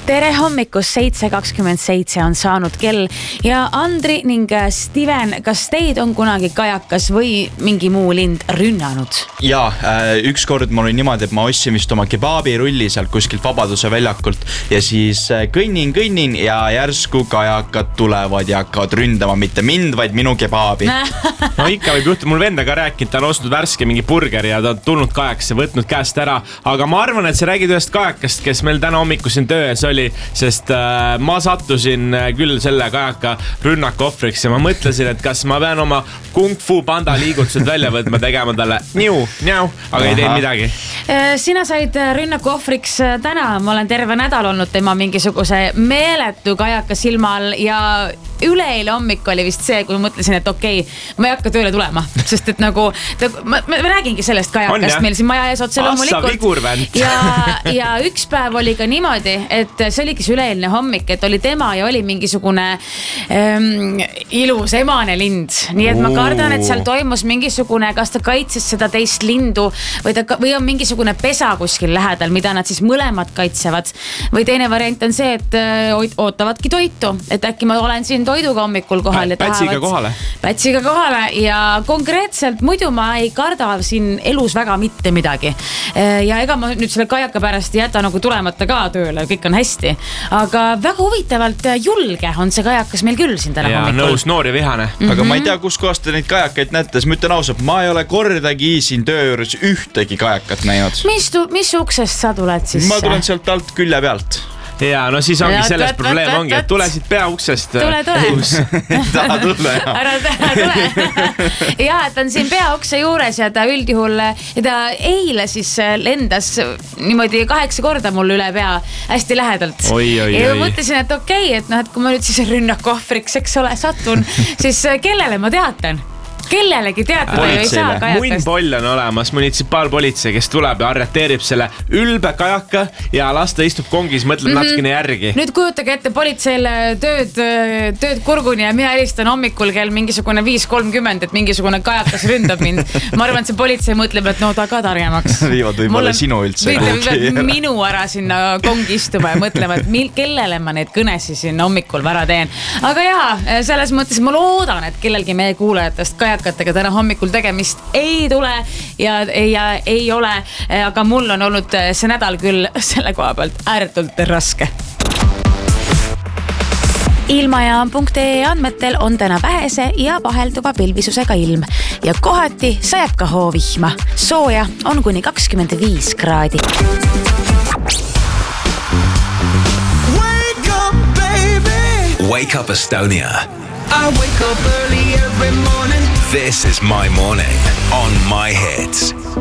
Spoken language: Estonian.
Tere hommikust, 7.27 on saanud kell ja Andri ning Steven, kas teid on kunagi kajakas või mingi muu lind rünnanud? Jaa, ükskord mul oli niimoodi, et ma ostsin vist oma kebaabirulli sealt kuskilt Vabaduse väljakult ja siis kõnnin ja järsku kajakad tulevad ja hakkavad ründama mitte mind, vaid minu kebaabi. No ikka võib juhtuda, mul venda ka rääkinud, ta on ostnud värske mingi burgeri ja ta on tulnud kajakasse, võtnud käest ära, aga ma arvan, et sa räägid ühest kajakast, kes meil täna hommikul siin töö ees oli, sest ma sattusin küll selle kajaka rünnaku ohvriks ja ma mõtlesin, et kas ma pean oma kung fu panda liigutused välja võtma, tegema talle njau, aga ei teinud midagi. Sina said rünnaku ohvriks täna, ma olen terve nädal olnud tema mingisuguse meeletu kajaka silma all ja üleeile hommik oli vist see, kui mõtlesin, et okei, ma ei hakka tööle tulema, sest et nagu ma räägingi sellest kajakast meil siin maja ees otse loomulikult. Ja üks päev oli ka niimoodi, et see oligi see üleeilne hommik, et oli tema ja oli mingisugune ilus emane lind. Nii et ma kardan, et seal toimus mingisugune, kas ta kaitses seda teist lindu või on mingisugune pesa kuskil lähedal, mida nad siis mõlemad kaitsevad. Või teine variant on see, et ootavadki toitu, et äkki ma olen siin toiduga hommikul kohal. Pätsiga kohale ja konkreetselt muidu ma ei karda siin elus väga mitte midagi. Ja ega ma nüüd selle kajaka pärast ei jäta nagu tulemata ka tööle, kõik on hästi. Aga väga huvitavalt julge on see kajakas meil küll siin täna hommikul. Ja nõus, noor ja vihane. Aga ma ei tea, kus kohast te neid kajakaid näete, ma ütlen ausalt, ma ei ole kordagi siin töö juures ühtegi kajakat näinud. Mis uksest sa tuled siis? Ma tulen sealt alt külje pealt. Ja no siis ongi selles probleem ongi, et tulesid peauksest. Tule. Taha tulla. Ära tule. Ja, et on siin peaukse juures ja ta üldjuhul, ta eile siis lendas niimoodi 8 korda mul üle pea hästi lähedalt. Ja mõtlesin, et okei, et kui ma nüüd siis rünnaku ohvriks, eks ole, satun, siis kellele ma teatan? Kellelegi teatada ju ei saa kajakast. Munnpoll on olemas, munitsipaalpolitsei, kes tuleb ja arreteerib selle ülbe kajaka ja las ta istub kongis, mõtleb natukene järgi. Nüüd kujutage ette politseile tööd kurguni ja mina helistan hommikul kell mingisugune 5.30, et mingisugune kajakas ründab mind. Ma arvan, et see politsei mõtleb, et no ta ka targemaks. Viivad võib-olla sinu üldse. Võivad minu ära sinna kongi istuma ja mõtlema, et kellele ma neid kõnesi siin hommikul ära teen. Aga jaa, selles mõttes ma loodan, et kellelgi meie kuulajatest kajakatega täna hommikul tegemist ei tule ja ei ole, aga mul on olnud see nädal küll selle koha pealt ääretult raske. Ilmajaam.ee andmetel on täna vähese ja vahelduva pilvisusega ilm ja kohati sajab ka hoovihma. Sooja on kuni 25 kraadi. Wake up Estonia. I wake up early every morning. This is my morning on My Hits.